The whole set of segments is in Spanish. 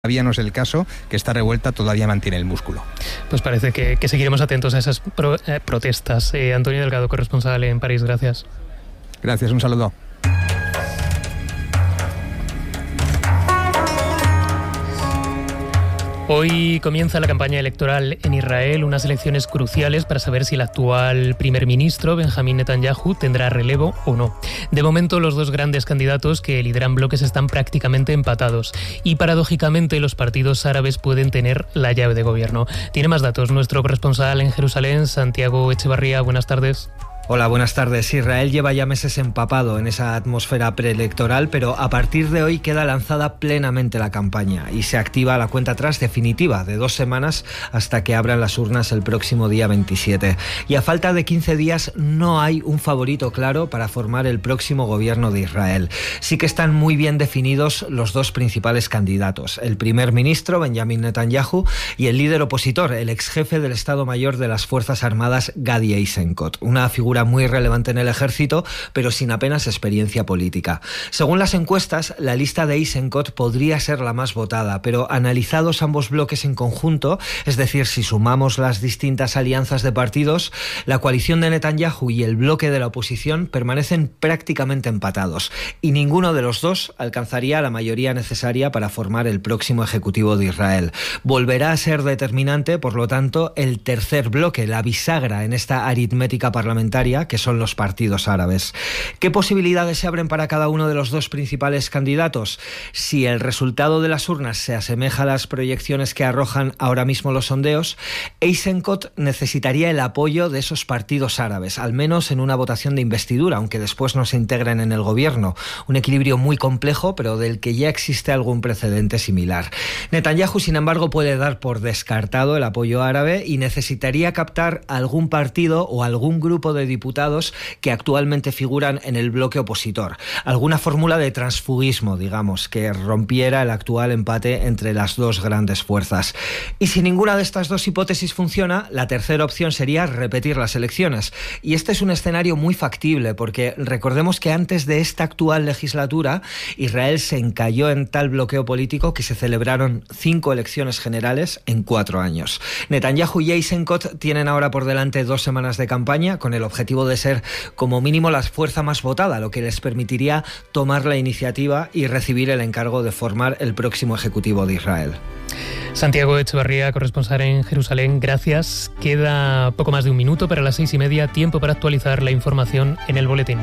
Todavía no es el caso, que esta revuelta todavía mantiene el músculo. Pues parece que seguiremos atentos a esas protestas. Antonio Delgado, corresponsal en París, gracias. Gracias, un saludo. Hoy comienza la campaña electoral en Israel, unas elecciones cruciales para saber si el actual primer ministro, Benjamín Netanyahu, tendrá relevo o no. De momento, los dos grandes candidatos que lideran bloques están prácticamente empatados y, paradójicamente, los partidos árabes pueden tener la llave de gobierno. Tiene más datos nuestro corresponsal en Jerusalén, Santiago Echevarría. Buenas tardes. Hola, buenas tardes. Israel lleva ya meses empapado en esa atmósfera preelectoral, pero a partir de hoy queda lanzada plenamente la campaña y se activa la cuenta atrás definitiva de 2 semanas hasta que abran las urnas el próximo día 27. Y a falta de 15 días no hay un favorito claro para formar el próximo gobierno de Israel. Sí que están muy bien definidos los dos principales candidatos, el primer ministro, Benjamín Netanyahu, y el líder opositor, el exjefe del Estado Mayor de las Fuerzas Armadas, Gadi Eisenkot, una figura muy relevante en el ejército, pero sin apenas experiencia política. Según las encuestas, la lista de Eisenkot podría ser la más votada, pero analizados ambos bloques en conjunto, es decir, si sumamos las distintas alianzas de partidos, la coalición de Netanyahu y el bloque de la oposición permanecen prácticamente empatados, y ninguno de los dos alcanzaría la mayoría necesaria para formar el próximo ejecutivo de Israel. Volverá a ser determinante, por lo tanto, el tercer bloque, la bisagra en esta aritmética parlamentaria, que son los partidos árabes. ¿Qué posibilidades se abren para cada uno de los dos principales candidatos? Si el resultado de las urnas se asemeja a las proyecciones que arrojan ahora mismo los sondeos, Eisenkot necesitaría el apoyo de esos partidos árabes, al menos en una votación de investidura, aunque después no se integren en el gobierno. Un equilibrio muy complejo, pero del que ya existe algún precedente similar. Netanyahu, sin embargo, puede dar por descartado el apoyo árabe y necesitaría captar algún partido o algún grupo de diputados que actualmente figuran en el bloque opositor. Alguna fórmula de transfugismo, digamos, que rompiera el actual empate entre las dos grandes fuerzas. Y si ninguna de estas dos hipótesis funciona, la tercera opción sería repetir las elecciones. Y este es un escenario muy factible, porque recordemos que antes de esta actual legislatura, Israel se encalló en tal bloqueo político que se celebraron 5 elecciones generales en 4 años. Netanyahu y Eisenkot tienen ahora por delante 2 semanas de campaña, con el objetivo de ser como mínimo la fuerza más votada, lo que les permitiría tomar la iniciativa y recibir el encargo de formar el próximo ejecutivo de Israel. Santiago Echevarría, corresponsal en Jerusalén, gracias. Queda poco más de un minuto para las 6:30, tiempo para actualizar la información en el boletín.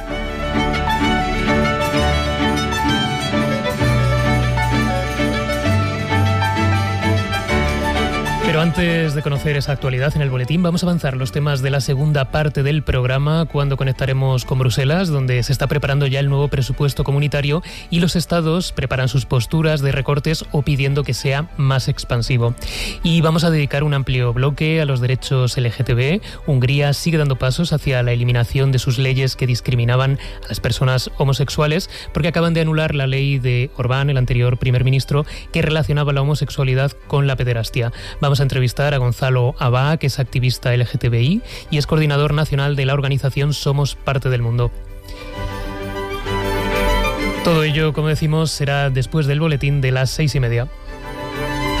Pero antes de conocer esa actualidad en el boletín, vamos a avanzar los temas de la segunda parte del programa, cuando conectaremos con Bruselas, donde se está preparando ya el nuevo presupuesto comunitario y los estados preparan sus posturas de recortes o pidiendo que sea más expansivo. Y vamos a dedicar un amplio bloque a los derechos LGTB. Hungría sigue dando pasos hacia la eliminación de sus leyes que discriminaban a las personas homosexuales, porque acaban de anular la ley de Orbán, el anterior primer ministro, que relacionaba la homosexualidad con la pederastia. Vamos a entrevistar a Gonzalo Abá, que es activista LGTBI y es coordinador nacional de la organización Somos Parte del Mundo. Todo ello, como decimos, será después del boletín de las 6:30.